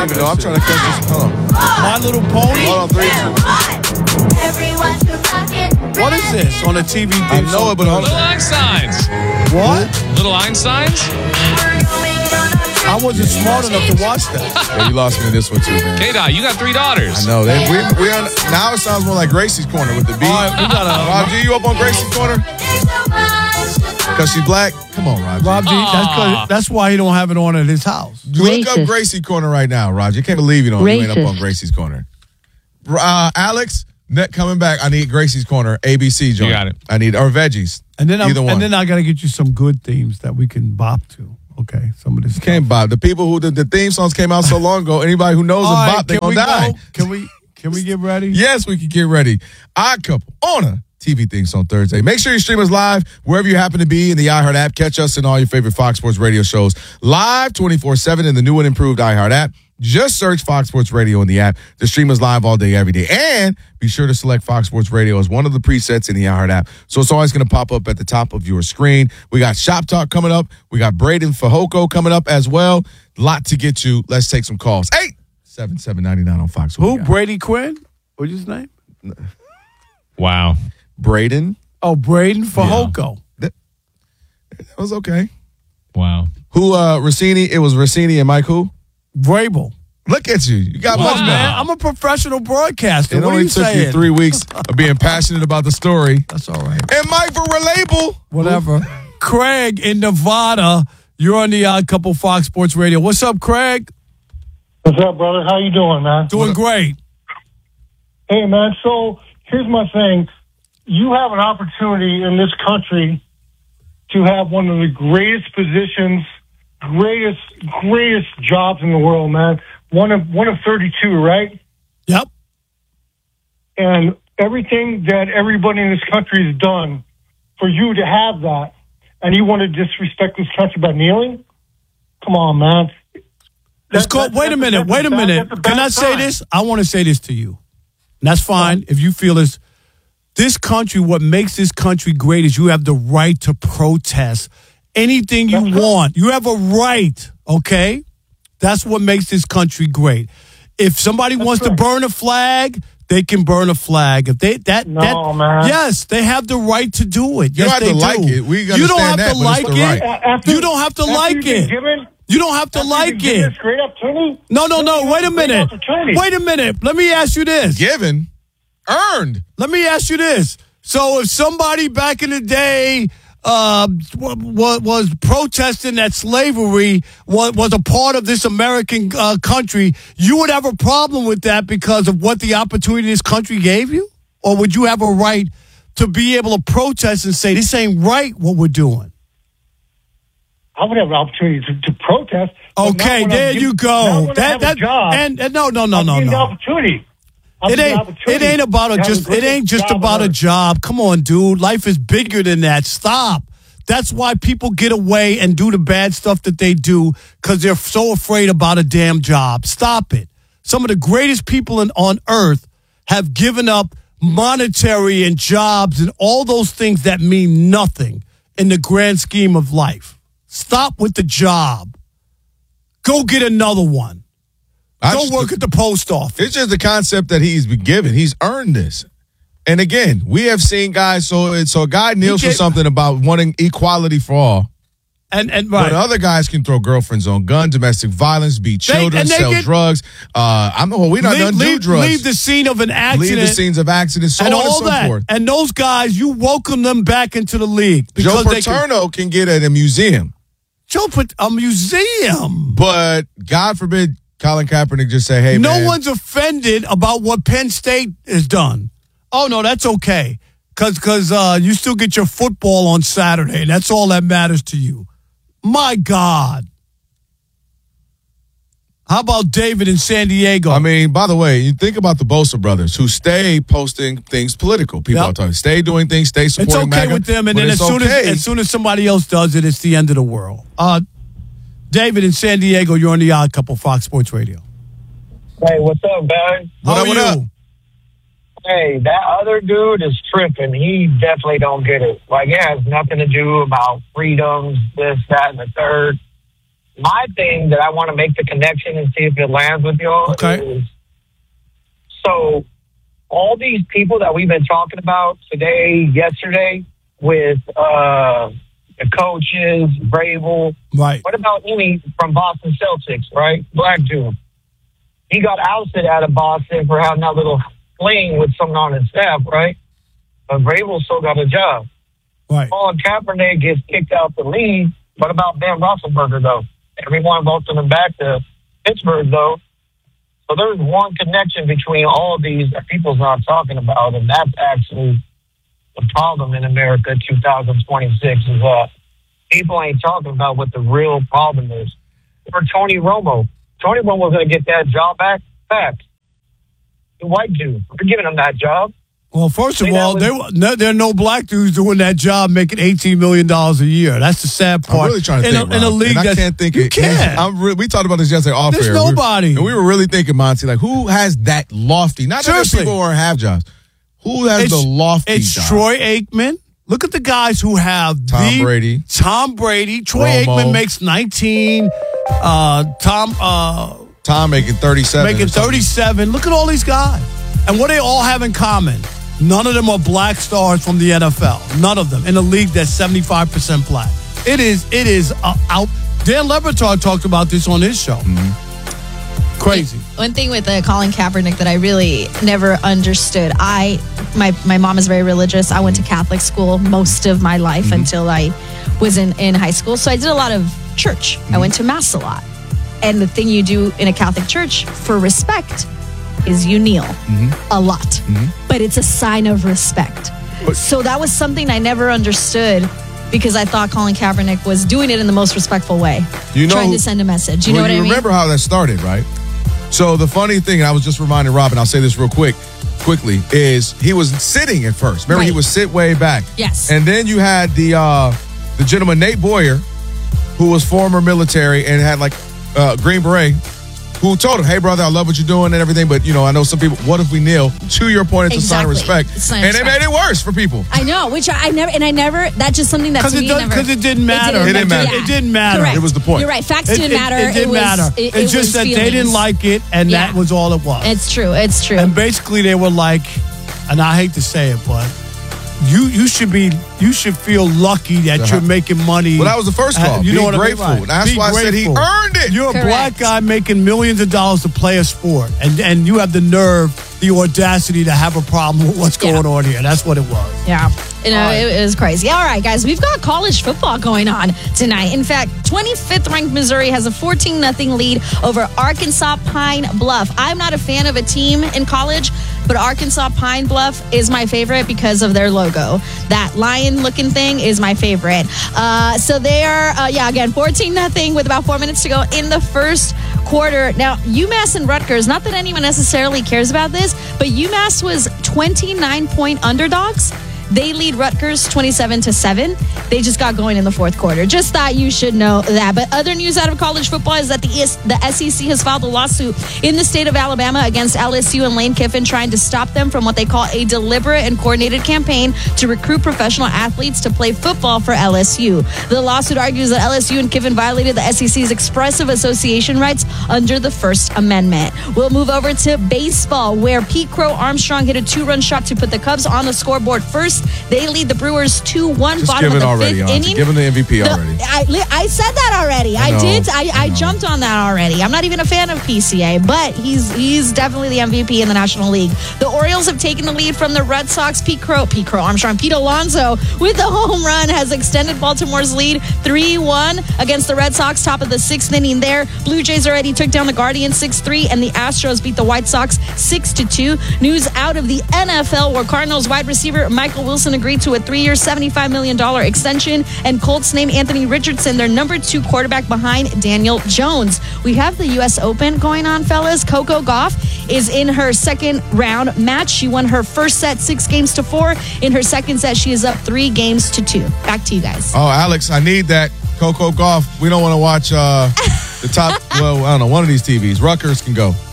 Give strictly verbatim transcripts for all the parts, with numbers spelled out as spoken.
don't even know. I'm trying to catch this. Hold on. My Little Pony? Hold on, three, two. What is this on a T V thing? I know it, but hold Little on. Einsteins. What? Little Einsteins? I wasn't smart enough to watch that. Yeah, you lost me in this one, too, man. K-Dot, you got three daughters. I know. They, we, we on, now it sounds more like Gracie's Corner with the beat. All right, we got a- Rob G, you up on Gracie's Corner? Because she's black? Come on, Rob G. Rob G, that's, 'cause- that's why he don't have it on at his house. Look up Racist. Gracie Corner right now, Roger. You can't believe you don't you ain't up Racist. on Gracie's Corner. Uh, Alex, net coming back. I need Gracie's Corner, A B C joint. You got it. I need, or veggies. And then, I'm, Either one. and then I got to get you some good themes that we can bop to. Okay, some of this stuff. Can't bop. The people who, the, the theme songs came out so long ago, anybody who knows All them right, bop, they can gonna we die. go? Can we, can we get ready? Yes, we can get ready. Odd Couple on a T V Things on Thursday. Make sure you stream us live wherever you happen to be in the iHeart app. Catch us in all your favorite Fox Sports radio shows live twenty-four seven in the new and improved iHeart app. Just search Fox Sports Radio in the app to stream us live all day, every day. And be sure to select Fox Sports Radio as one of the presets in the iHeart app. So it's always going to pop up at the top of your screen. We got Shop Talk coming up. We got Braden Fajoko coming up as well. Lot to get to. Let's take some calls. eight seven seven nine nine on Fox. What Who? we got? Brady Quinn? What's his name? Wow. Braden. Oh, Braden Fajoko. That was okay. Wow. Who, uh, Rossini? It was Rossini and Mike who? Vrabel. Look at you. You got Wow. much Man, better. I'm a professional broadcaster. It what are only you took saying? you three weeks of being passionate about the story. That's all right. And Mike for Relabel. Whatever. Craig in Nevada. You're on the Odd Couple Fox Sports Radio. What's up, Craig? What's up, brother? How you doing, man? Doing great. Hey, man, so here's my thing. You have an opportunity in this country to have one of the greatest positions, greatest, greatest jobs in the world, man. One of one of thirty-two, right? Yep. And everything that everybody in this country has done for you to have that, and you want to disrespect this country by kneeling? Come on, man. Let's That- go. that- Wait a that's minute. that's Wait a bad- minute. that's a bad Can I say sign. this? I want to say this to you. And that's fine if you feel this. This country, what makes this country great is you have the right to protest anything you That's right. want. You have a right, okay? That's what makes this country great. If somebody wants right. to burn a flag, they can burn a flag. If they that No, that man. yes, they have the right to do it. You Yes, don't have they to do. like it. We you don't understand have that, to but like it's the it. right. A- after- You don't have to after like you've been it. given- You don't have to after like you've been given it. this great opportunity? No, no, no. You Wait a have great minute. opportunity. Wait a minute. Let me ask you this. Given. Earned. Let me ask you this. So if somebody back in the day uh, was, was protesting that slavery was, was a part of this American uh, country, you would have a problem with that because of what the opportunity this country gave you? Or would you have a right to be able to protest and say, this ain't right what we're doing? I would have an opportunity to, to protest. but not Okay, when there I'm you given- not go. when I That have a that job. and, and no no no I'm no given the no. opportunity. I'm It given the ain't. opportunity It ain't about a to have just. the It ain't just greatest about job a on earth. job. Come on, dude. Life is bigger than that. Stop. That's why people get away and do the bad stuff that they do because they're so afraid about a damn job. Stop it. Some of the greatest people in, on earth have given up monetary and jobs and all those things that mean nothing in the grand scheme of life. Stop with the job. Go get another one. I Go just- work at the post office. It's just the concept that he's been given. He's earned this. And again, we have seen guys, so so a guy kneels He for gave- something about wanting equality for all. And and But right. other guys can throw girlfriends on gun, domestic violence, beat They- children, and they sell get- drugs. Uh, I'm well, we not leave, done do leave, drugs. leave the scene of an Leave accident the scenes of accidents, so and on all and so that. forth. And those guys, you welcome them back into the league Joe because they can, Paterno can get at a museum, Joe put a museum. but God forbid Colin Kaepernick just say, "Hey, no man, one's offended about what Penn State has done. Oh no, that's okay because because uh, you still get your football on Saturday, and that's all that matters to you. My God. How about David in San Diego? I mean, by the way, you think about the Bosa brothers who stay posting things political. People Yep. are talking, stay doing things, stay it's supporting okay MAGA, with them, and but then as it's soon okay. as as soon as somebody else does it, it's the end of the world. Uh, David in San Diego, you're on the Odd Couple, Fox Sports Radio. Hey, what's up, guys? What How up, are what you? up? Hey, that other dude is tripping. He definitely don't get it. Like, it has nothing to do about freedoms, this, that, and the third. my thing that I want to make the connection and see if it lands with y'all Okay. is, so all these people that we've been talking about today, yesterday, with uh, the coaches, Vrabel. Right. What about Emi from Boston Celtics, right? Black dude. He got ousted out of Boston for having that little fling with someone on his staff, right? But Vrabel still got a job. Right. Colin Kaepernick gets kicked out the league. What about Ben Roethlisberger, though? Everyone voted him back to Pittsburgh, though. So there's one connection between all of these that people's not talking about, and that's actually the problem in America two thousand twenty-six is that people ain't talking about what the real problem is. Or Tony Romo. Tony Romo's going to get that job back. Fact. The white dude. We're giving him that job. Well, first of See, that all, was- there, were- no, there are no black dudes doing that job making eighteen million dollars a year. That's the sad part. I'm really trying to in think, a, in a Rob, league and I that's, can't think you it. can't. I'm re- we talked about this yesterday off There's air. We were- nobody. and we were really thinking, Monty, like, who has that lofty? Not that Seriously. people who are have jobs. Who has the lofty It's job? Troy Aikman. Look at the guys who have Tom the, Brady. Tom Brady. Troy Romo. Aikman makes nineteen. Uh, Tom uh, Tom making thirty-seven. making or something. thirty-seven. Look at all these guys. And what they all have in common, none of them are black stars from the N F L. None of them. In a league that's seventy-five percent black. It is, it is uh, out. Dan Lebertard talked about this on his show. Mm-hmm. Crazy. One thing with uh, Colin Kaepernick that I really never understood. I my my mom is very religious. I went to Catholic school most of my life Mm-hmm. until I was in, in high school. So I did a lot of church. Mm-hmm. I went to mass a lot. And the thing you do in a Catholic church for respect is you kneel Mm-hmm. a lot. But it's a sign of respect. So that was something I never understood because I thought Colin Kaepernick was doing it in the most respectful way. You know trying who- to send a message. You well, know what you I mean? remember how that started, right? So the funny thing, and I was just reminding Robin, I'll say this real quick, quickly, is he was sitting at first. Remember, he Right. would sit way back. Yes. And then you had the uh, the gentleman, Nate Boyer, who was former military and had like uh, Green Beret, who told him, hey, brother, I love what you're doing and everything, but, you know, I know some people, what if we kneel? To your point, it's a sign of Exactly. respect. It's a sign of And it respect. made it worse for people. I know, which I, I never, and I never, that's just something that Because to it, me does- never. 'cause it didn't matter. It didn't matter. It didn't matter. Correct. It was the point. You're right. Facts It, didn't it- matter. It, didn't was, matter. It, it's it just was that they feelings. didn't like it, and Yeah. that was all it was. It's true. It's true. And basically, they were like, and I hate to say it, but you you should be you should feel lucky that Uh-huh. you're making money. Well, that was the first Uh, call. You Be know what grateful. I mean? Right. That's Be why I said he grateful. earned it. You're a Correct. black guy making millions of dollars to play a sport, and and you have the nerve, the audacity to have a problem with what's Yeah. going on here. That's what it was. Yeah. You know, All right. it, it was crazy. All right, guys, we've got college football going on tonight. In fact, twenty-fifth ranked Missouri has a fourteen nothing lead over Arkansas Pine Bluff. I'm not a fan of a team in college, but Arkansas Pine Bluff is my favorite because of their logo. That lion-looking thing is my favorite. Uh, so they are, uh, yeah, again, fourteen nothing with about four minutes to go in the first quarter. Now, UMass and Rutgers, not that anyone necessarily cares about this, but UMass was twenty-nine point underdogs. They lead Rutgers twenty-seven to seven. They just got going in the fourth quarter. Just thought you should know that. But other news out of college football is that the, E S- the S E C has filed a lawsuit in the state of Alabama against L S U and Lane Kiffin, trying to stop them from what they call a deliberate and coordinated campaign to recruit professional athletes to play football for L S U. The lawsuit argues that L S U and Kiffin violated the S E C's expressive association rights under the First Amendment. We'll move over to baseball, where Pete Crow Armstrong hit a two-run shot to put the Cubs on the scoreboard first. They lead the Brewers two one. Just Bottom give of it the already, fifth Auntie. inning. Give him the M V P The- already. I, I said that already. I, know, did. I, I I know. jumped on that already. I'm not even a fan of P C A, but he's he's definitely the M V P in the National League. The Orioles have taken the lead from the Red Sox. Pete Crow, Pete Crow Armstrong, Pete Alonso with the home run has extended Baltimore's lead three one against the Red Sox. Top of the sixth inning there. Blue Jays already took down the Guardians six three, and the Astros beat the White Sox six to two. News out of the N F L, where Cardinals wide receiver Michael Wilson agreed to a three-year, seventy-five million dollars extension, and Colts named Anthony Richardson their number two quarterback behind Daniel Jones. We have the U S Open going on, fellas. Coco Gauff is in her second round match. She won her first set six games to four. In her second set, she is up three games to two. Back to you guys. Oh, Alex, I need that Coco Golf. We don't want to watch uh, the top, well, I don't know, one of these T Vs. Rutgers can go.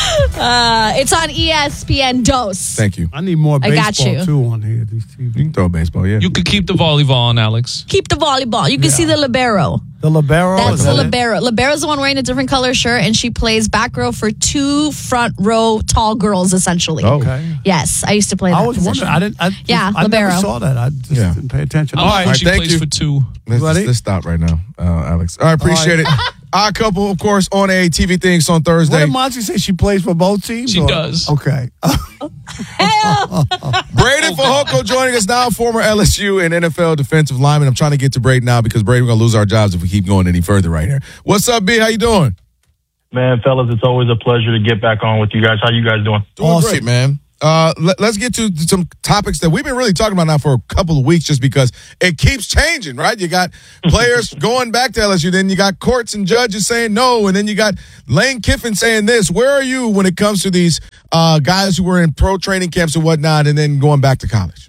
Uh, it's on E S P N Dos. Thank you. I need more I got baseball you. too on here. These T V. You can throw a baseball, yeah. You could keep the volleyball on, Alex. Keep the volleyball. You can see the libero. The libero. That's is the that it? libero. Libero's the one wearing a different color shirt, and she plays back row for two front row tall girls, essentially. Oh. Okay. Yes, I used to play that I was position. wondering. I didn't. I just, Yeah, I libero. never saw that. I just Yeah. didn't pay attention. All All right, right. she thank plays you. for two. Let's, Ready? let's stop right now, uh, Alex. All right, appreciate it. Our couple, of course, on a T V Things on What Thursday. did Monty say? She plays for both teams? She or- does. Okay. Braden Fajoko joining us now, former L S U and N F L defensive lineman. I'm trying to get to Braden now because Braden, we're going to lose our jobs if we keep going any further right here. What's up, B? How you doing? Man, fellas, it's always a pleasure to get back on with you guys. How you guys doing? Doing Awesome. great, man. Uh, let, let's get to some topics that we've been really talking about now for a couple of weeks just because it keeps changing, right? You got players going back to L S U, then you got courts and judges saying no, and then you got Lane Kiffin saying this. Where are you when it comes to these uh, guys who were in pro training camps and whatnot and then going back to college?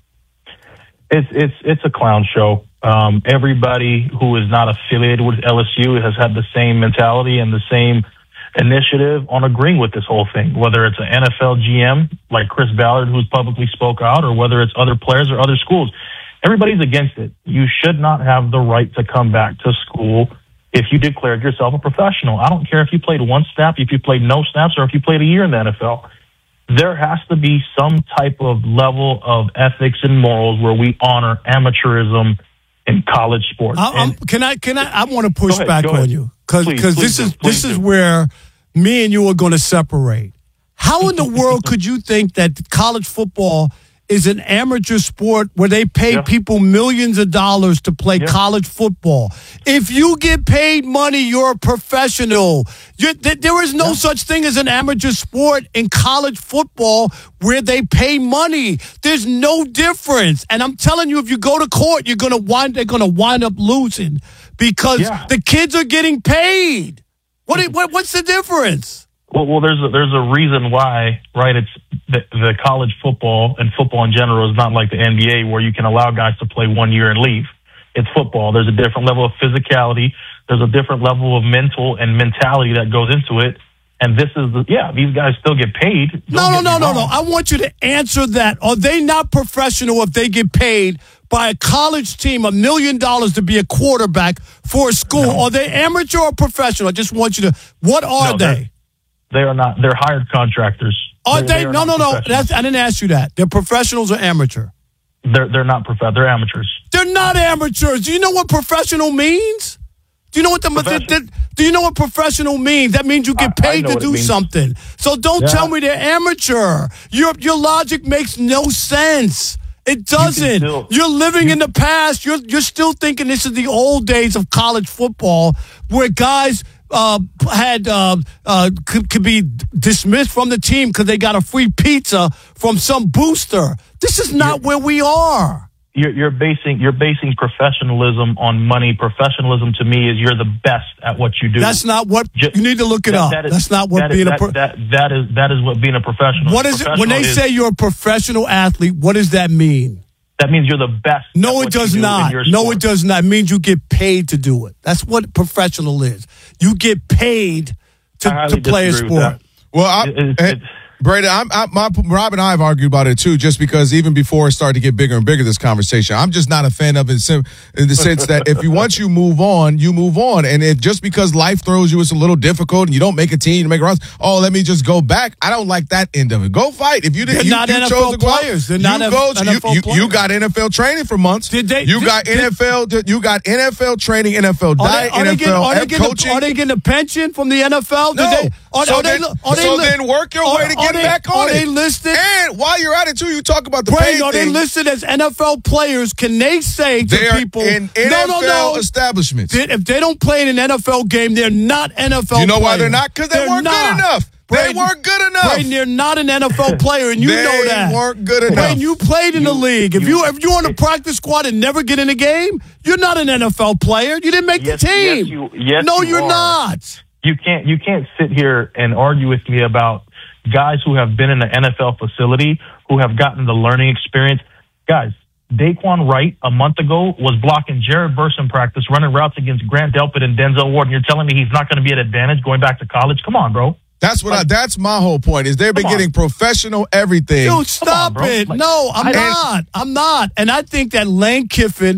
It's it's it's a clown show. Um, everybody who is not affiliated with L S U has had the same mentality and the same initiative on agreeing with this whole thing, whether it's an N F L G M like Chris Ballard, who's publicly spoke out, or whether it's other players or other schools. Everybody's against it. You should not have the right to come back to school if you declared yourself a professional. I don't care if you played one snap, if you played no snaps, or if you played a year in the N F L. There has to be some type of level of ethics and morals where we honor amateurism in college sports. I, I'm, And can I? Can I? I want to push Go ahead, back go on ahead. you because Please, because please this do, is please this is do. where me and you are going to separate. How in the world could you think that college football is an amateur sport where they pay Yeah. people millions of dollars to play Yeah. college football? If you get paid money, you're a professional. You, th- there is no such thing as an amateur sport in college football where they pay money. There's no difference. And I'm telling you, if you go to court, you're gonna wind. They're gonna wind up losing because Yeah. the kids are getting paid. What, do- what? What's the difference? Well, well, there's a, there's a reason why, right? It's the, the college football and football in general is not like the N B A where you can allow guys to play one year and leave. It's football. There's a different level of physicality. There's a different level of mental and mentality that goes into it. And this is the, yeah, these guys still get paid. Don't No, no, get no, me no, wrong. no. I want you to answer that. Are they not professional if they get paid by a college team a million dollars to be a quarterback for a school? No. Are they amateur or professional? I just want you to. What are No, they? they're- They are not. They're hired contractors. Are They're- they? are No, not no, no. professionals. That's, I didn't ask you that. They're professionals or amateur? They're they're not prof. They're amateurs. They're not amateurs. Do you know what professional means? Do you know what the Profession- th- th- Do you know what professional means? That means you get I- I paid know to what it do means. something. So don't Yeah. tell me they're amateur. Your your logic makes no sense. It doesn't. still- You're living in the past. You're you're still thinking this is the old days of college football, where guys uh, had uh, uh, could, could be dismissed from the team because they got a free pizza from some booster. This is not where we are. You're, you're basing you're basing professionalism on money. Professionalism to me is you're the best at what you do. That's not what Ju- you need to look it that- up. that is- That's not what that is- being a that, pro- that, that is that is what being a professional. What is it when they Professional say is- you're a professional athlete? What does that mean? that means you're the best. at No, what it does you do in not. your No, sport. it does not. It means you get paid to do it. That's what professional is. You get paid I to, highly to play a disagree with sport. that. Well, I, It- it- eh, it- Brady, I'm, I, my, Rob and I have argued about it too, just because even before it started to get bigger and bigger, this conversation, I'm just not a fan of it sim- in the sense that if you once you move on, you move on, and if just because life throws you, it's a little difficult, and you don't make a team, you make a roster. Oh, let me just go back. I don't like that end of it. Go fight. If you did, They're you, not you N F L chose to go out, players. They're you not go, N you, F L you, players. you got N F L training for months. Did they- You did- got did- N F L. You got N F L training, N F L Are they, diet, are, they N F L getting, are, they F getting coaching. a, are they getting a pension from the N F L? Did No. They, are, so are they, then, are they, so li- then work your are- way to are get they- back on are it. they listed? And while you're at it too, you talk about the Brady, pay are they thing. listed as N F L players? Can they say to They are people, in no, N F L no, no, establishments. They- if they don't play in an N F L game, they're not N F L You know why players. they're not? Because they They're weren't not. good enough. Brady, they weren't good enough. Brady, they're not an N F L player, and you They know that. weren't good enough. Brady, you played in the You- league. If you- you if you're on the practice squad and never get in a game, you're not an N F L player. You didn't make Yes- the team. yes, you- yes, no, you you're are. not. You can't you can't sit here and argue with me about guys who have been in the N F L facility, who have gotten the learning experience. Guys, Daquan Wright a month ago was blocking Jared Verse in practice, running routes against Grant Delpit and Denzel Ward, and you're telling me he's not going to be at advantage going back to college? Come on, bro. That's what I, that's my whole point is they've been Come on. getting professional everything. Dude, stop bro. it. Like, no, I'm I- not. I'm not. And I think that Lane Kiffin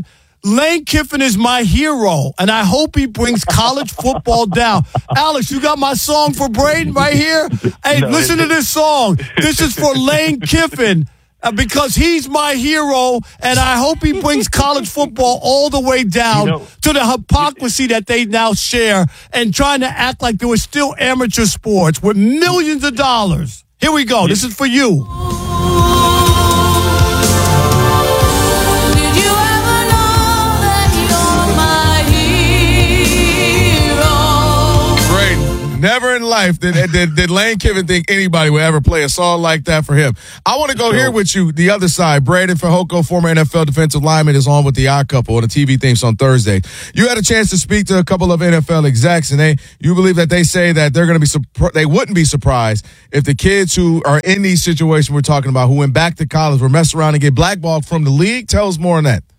Lane Kiffin is my hero, and I hope he brings college football down. Alex, you got my song for Braden right here? Hey, No, listen to this song. This is for Lane Kiffin. Uh, because he's my hero, and I hope he brings college football all the way down You know, to the hypocrisy that they now share and trying to act like there was still amateur sports with millions of dollars. Here we go. This is for you. Did you ever know that you're my hero? Braden, never in life did, did, did Lane Kiffin think anybody would ever play a song like that for him. I want to go here with you, the other side. Braden Fehoko, former N F L defensive lineman, is on with the Odd Couple on the T V things on Thursday. You had a chance to speak to a couple of N F L execs, and they you believe that they say that they're going to be surpri- they wouldn't be surprised if the kids who are in these situations we're talking about, who went back to college, were messed around and get blackballed from the league. Tell us more on that.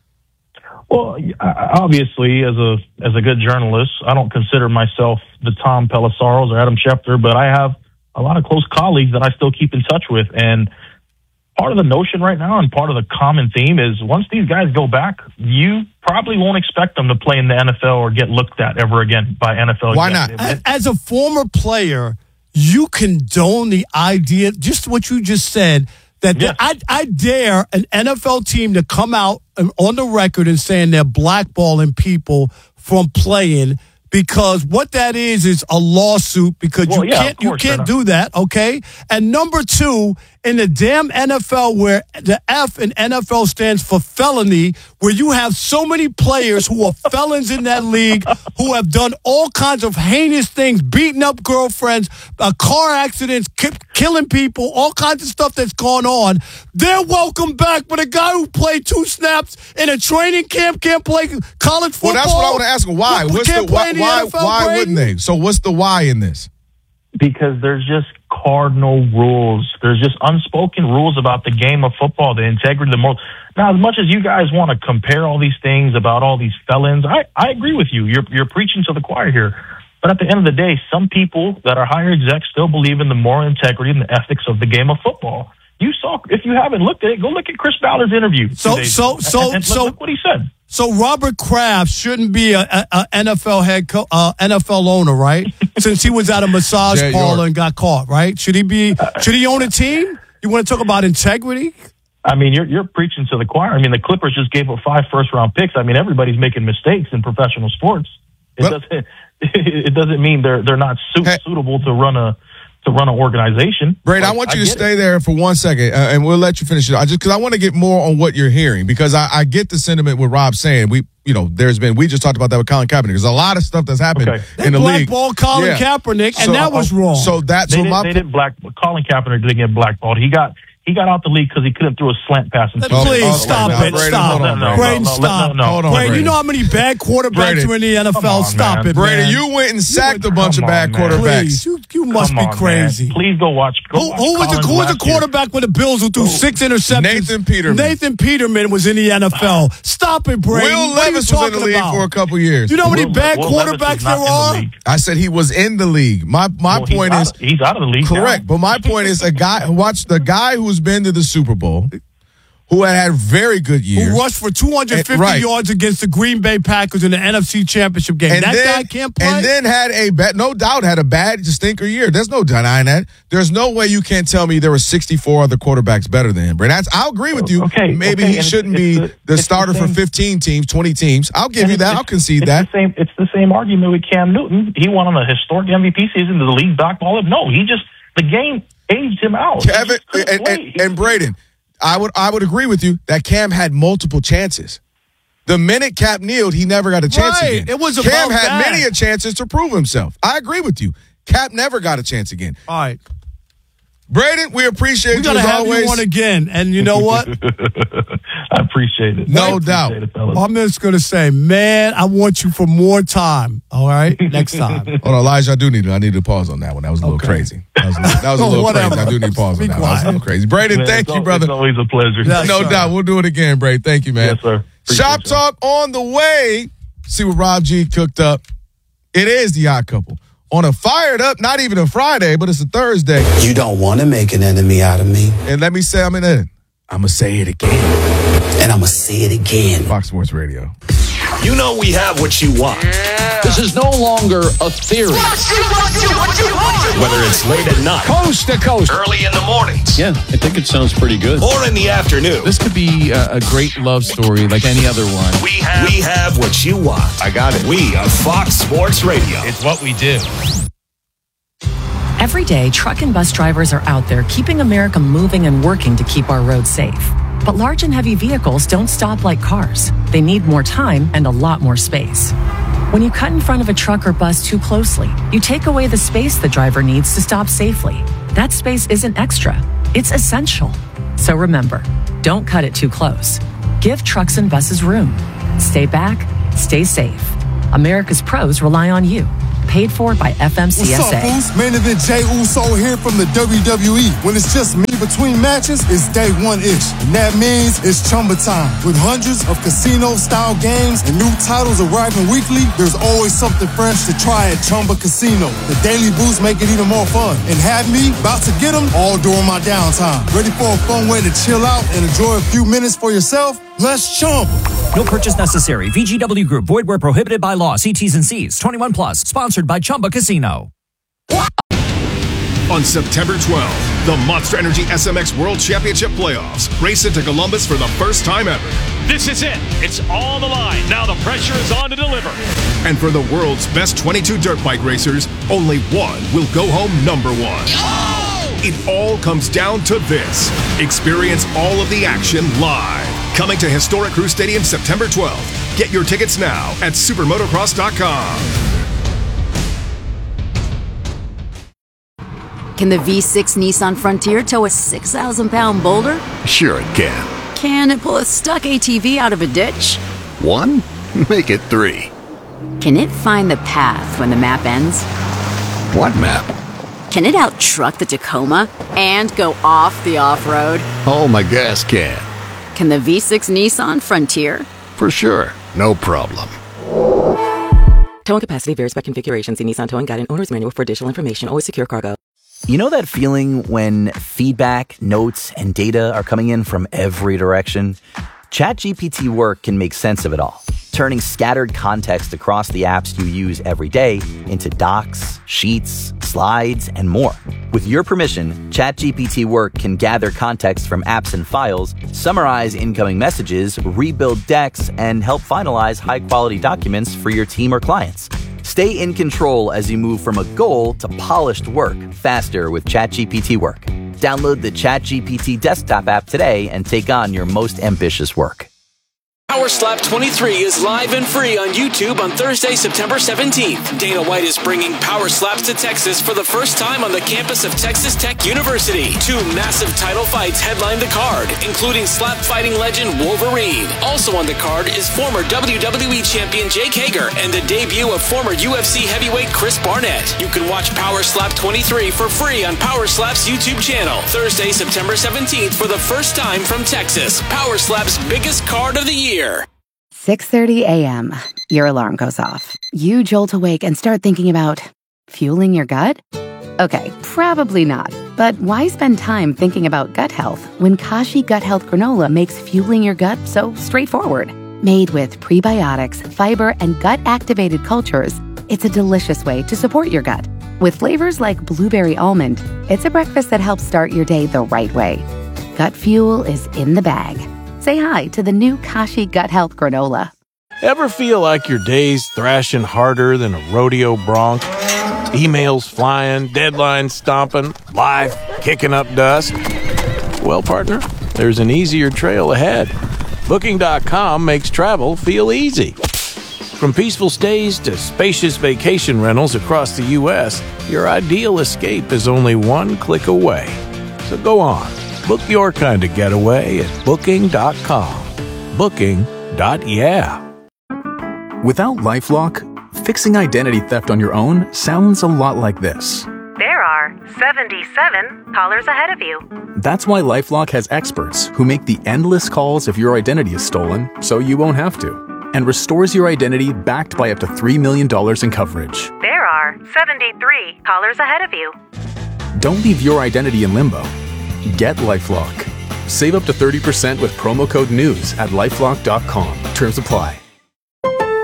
Well, I- obviously, as a as a good journalist, I don't consider myself the Tom Pelissaros or Adam Schefter, but I have a lot of close colleagues that I still keep in touch with. And part of the notion right now and part of the common theme is once these guys go back, you probably won't expect them to play in the N F L or get looked at ever again by N F L Why not? executives. As a former player, you condone the idea, just what you just said, that Yes. I, I dare an N F L team to come out and on the record and saying they're blackballing people from playing, because what that is is a lawsuit, because Well, you yeah, can't of you course can't they're do that, okay? And number two, in the damn N F L, where the F in N F L stands for felony, where you have so many players who are felons in that league, who have done all kinds of heinous things, beating up girlfriends, uh, car accidents, ki- killing people, all kinds of stuff that's gone on. They're welcome back, but a guy who played two snaps in a training camp can't play college football. Well, that's what I want to ask. Why? Who What's the can't play why? in the Why, N F L, why Braden? wouldn't they? So what's the why in this? Because there's just cardinal rules. There's just unspoken rules about the game of football, the integrity, the moral. Now, as much as you guys want to compare all these things about all these felons, I, I agree with you. You're you're preaching to the choir here. But at the end of the day, some people that are higher execs still believe in the moral integrity and the ethics of the game of football. You saw, if you haven't looked at it, go look at Chris Ballard's interview. So- two days so- ago. so- and, and so- look what he said. So Robert Kraft shouldn't be a, a, a N F L head co- uh, N F L owner, right? Since he was at a massage Jay parlor York. and got caught, right? Should he be? Should he own a team? You want to talk about integrity? I mean, you're you're preaching to the choir. I mean, the Clippers just gave up five first round picks. I mean, everybody's making mistakes in professional sports. It Well- doesn't it doesn't mean they're they're not su- Hey. suitable to run a to run an organization. Braden, I Like, want you to get stay it. there for one second, uh, and we'll let you finish it. I just because I want to get more on what you're hearing, because I, I get the sentiment with Rob saying we, you know, there's been we just talked about that with Colin Kaepernick. There's a lot of stuff that's happened Okay. in the league. Blackball Colin Yeah. Kaepernick, and So- that was wrong. So that's They, so didn't, my they didn't black Colin Kaepernick didn't get blackballed. He got he got out the league because he couldn't throw a slant pass. In Please Oh, oh, stop Braden, it. Braden, Stop. hold on, Braden. Braden, No, no, stop. no, no. Hold on, Braden, you Braden. know how many bad quarterbacks Braden. are in the N F L? Come on, Stop man. it, Brady, man. you went and sacked a bunch Come of bad on, man. quarterbacks. Please, you, you must Come be on, crazy. man. Please go watch. Go Who, watch who was the Collins who was the last year. quarterback with the Bills who threw six interceptions? Nathan Peterman. Nathan Peterman was in the N F L. Stop it, Brady. Will What are you Levis was in the talking league about? for a couple years. You know how many Will- bad Will Levis was quarterbacks not there in the are? league. I said he was in the league. My my Well, he's point out is of- he's out of the league now. correct, but my point is a guy watch the guy who's been to the Super Bowl, who had had very good years. Who rushed for two hundred fifty And- right. yards against the Green Bay Packers in the N F C Championship game. And that then, guy can't play. and then had a bad, no doubt had a bad stinker year. There's no denying that. There's no way you can't tell me there were sixty-four other quarterbacks better than him. But that's, I'll agree with you. Okay, Maybe okay, he and shouldn't it's be the- the, it's the starter for same- fifteen teams, twenty teams. I'll give And you it's- that. I'll it's- concede it's that. The same, it's the same argument with Cam Newton. He won on a historic M V P season. Did the league blackball him? No, he just the game aged him out. He Kevin just couldn't and, play. and, He- and Braden, I would I would agree with you that Cam had multiple chances. The minute Cap kneeled, he never got a chance Right. again. It was Cam about had that. many a chances to prove himself. I agree with you. Cap never got a chance again. All right. Braden, we appreciate We you got to as have always. you on again. And you know what? I appreciate it. No I appreciate doubt. it, fellas. I'm just going to say, man, I want you for more time. All right? Next time. Hold on, Elijah, I do need to, I need to pause on that one. That was a little Okay. crazy. That was a little, that was a Oh, little whatever. crazy. I do need to pause Be on that. That was a quiet. little crazy. Braden, Man, thank it's you, al- brother. It's always a pleasure. Yes, No sir. doubt. We'll do it again, Braden. Thank you, man. Yes, sir. Appreciate Shop y'all. Talk on the way. See what Rob G cooked up. It is the Odd Couple. On a fired up, not even a Friday, but it's a Thursday. You don't want to make an enemy out of me, And let me say I'm in it. I'm going to say it again. and I'm going to say it again. Fox Sports Radio. You know we have what you want. This is no longer a theory. Whether it's late at night, Coast to coast, early in the mornings, Yeah, I think it sounds pretty good. or in the afternoon, This could be a, a great love story like any other one. we have, we have what you want. I got it. We are Fox Sports Radio. It's what we do. Every day, truck and bus drivers are out there keeping America moving and working to keep our roads safe. But large and heavy vehicles don't stop like cars. They need more time and a lot more space. When you cut in front of a truck or bus too closely, you take away the space the driver needs to stop safely. That space isn't extra, it's essential. So remember, don't cut it too close. Give trucks and buses room. Stay back, stay safe. America's pros rely on you. Paid for by F M C S A. What's up, Boost? Main event Jey Uso here from the W W E. When it's just me between matches, it's day one-ish. And that means it's Chumba time. With hundreds of casino-style games and new titles arriving weekly, there's always something fresh to try at Chumba Casino. The daily boosts make it even more fun. And have me about to get them all during my downtime. Ready for a fun way to chill out and enjoy a few minutes for yourself? Let's Chumba. No purchase necessary. V G W Group. Void where prohibited by law. See T's and C's. twenty-one plus. Sponsored by Chumba Casino. On September twelfth, the Monster Energy S M X World Championship Playoffs race into Columbus for the first time ever. This is it. It's all on the line. Now the pressure is on to deliver. And for the world's best twenty-two dirt bike racers, only one will go home number one. Oh! It all comes down to this. Experience all of the action live. Coming to Historic Crew Stadium September twelfth. Get your tickets now at supermotocross dot com. Can the V six Nissan Frontier tow a six thousand pound boulder? Sure it can. Can it pull a stuck A T V out of a ditch? One? Make it three. Can it find the path when the map ends? What map? Can it out-truck the Tacoma and go off the off-road? Oh, my gas can. Can the V six Nissan Frontier? For sure. No problem. Towing capacity varies by configuration. See Nissan Towing Guide and Owner's Manual for additional information. Always secure cargo. You know that feeling when feedback, notes, and data are coming in from every direction? ChatGPT Work can make sense of it all, turning scattered context across the apps you use every day into docs, sheets, slides, and more. With your permission, ChatGPT Work can gather context from apps and files, summarize incoming messages, rebuild decks, and help finalize high-quality documents for your team or clients. Stay in control as you move from a goal to polished work faster with ChatGPT Work. Download the ChatGPT desktop app today and take on your most ambitious work. Power Slap twenty-three is live and free on YouTube on Thursday, September seventeenth. Dana White is bringing Power Slaps to Texas for the first time on the campus of Texas Tech University. Two massive title fights headline the card, including slap fighting legend Wolverine. Also on the card is former W W E champion Jake Hager and the debut of former U F C heavyweight Chris Barnett. You can watch Power Slap twenty-three for free on Power Slap's YouTube channel. Thursday, September seventeenth for the first time from Texas. Power Slap's biggest card of the year. six thirty a.m. Your alarm goes off. You jolt awake and start thinking about fueling your gut? Okay, probably not. But why spend time thinking about gut health when Kashi Gut Health Granola makes fueling your gut so straightforward? Made with prebiotics, fiber, and gut-activated cultures, it's a delicious way to support your gut. With flavors like blueberry almond, it's a breakfast that helps start your day the right way. Gut fuel is in the bag. Say hi to the new Kashi Gut Health Granola. Ever feel like your day's thrashing harder than a rodeo bronc? Emails flying, deadlines stomping, life kicking up dust? Well, partner, there's an easier trail ahead. Booking dot com makes travel feel easy. From peaceful stays to spacious vacation rentals across the U S, your ideal escape is only one click away. So go on. Book your kind of getaway at Booking dot com. Booking. Yeah. Without LifeLock, fixing identity theft on your own sounds a lot like this. There are seventy-seven callers ahead of you. That's why LifeLock has experts who make the endless calls if your identity is stolen, so you won't have to, and restores your identity backed by up to three million dollars in coverage. There are seventy-three callers ahead of you. Don't leave your identity in limbo. Get LifeLock. Save up to thirty percent with promo code NEWS at lifelock dot com. Terms apply.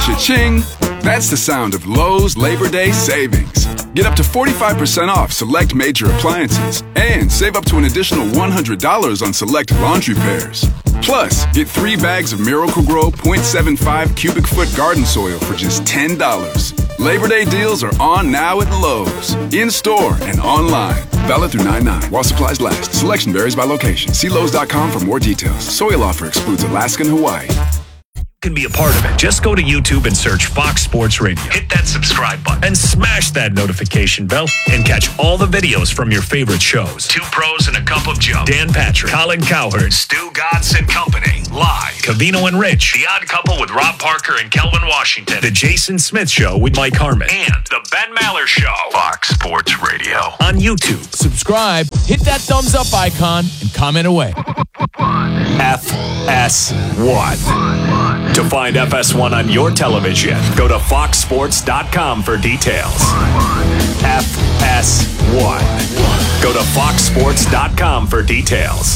Cha-ching! That's the sound of Lowe's Labor Day savings. Get up to forty-five percent off select major appliances and save up to an additional one hundred dollars on select laundry pairs. Plus, get three bags of Miracle-Gro point seven five cubic foot garden soil for just ten dollars. Labor Day deals are on now at Lowe's. In-store and online. Valid through nine nine while supplies last. Selection varies by location. See Lowe's dot com for more details. Soil offer excludes Alaska and Hawaii. Can be a part of it. Just go to YouTube and search Fox Sports Radio. Hit that subscribe button and smash that notification bell and catch all the videos from your favorite shows. Two Pros and a Cup of Joe. Dan Patrick, Colin Cowherd, Stu Gatz and Company. Live. Cavino and Rich. The Odd Couple with Rob Parker and Kelvin Washington. The Jason Smith Show with Mike Harmon. And The Ben Maller Show. Fox Sports Radio. On YouTube. Subscribe, hit that thumbs up icon, and comment away. F S one. To find F S one on your television, go to fox sports dot com for details. F S one. Go to fox sports dot com for details.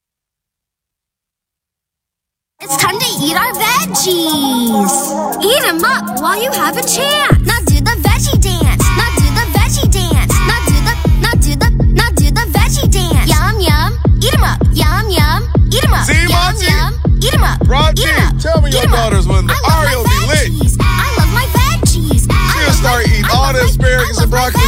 It's time to eat our veggies. Eat them up while you have a chance. Now do the veggie dance. Now do the veggie dance. Now do the, now do the, now do the veggie dance. Yum, yum. Eat them up. Yum, yum. Eat them up. See, yum, Monty? yum. Eat them up. Roger, Eat 'em up. tell me Eat your 'em up. daughter's when the I love Oreo my be lit. veggies. I love my veggies. I She'll love start my- eating I all love the my- asparagus I and love my broccoli